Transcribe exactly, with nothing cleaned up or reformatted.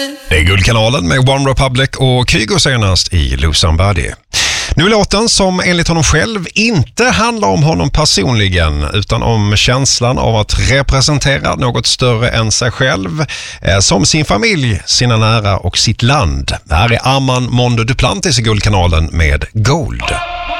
Det är Guldkanalen med One Republic och Kygo senast i Lose Somebody. Nu är låten som enligt honom själv inte handlar om honom personligen utan om känslan av att representera något större än sig själv, eh, som sin familj, sina nära och sitt land. Det här är Armand Mondo Duplantis i Guldkanalen med Gold.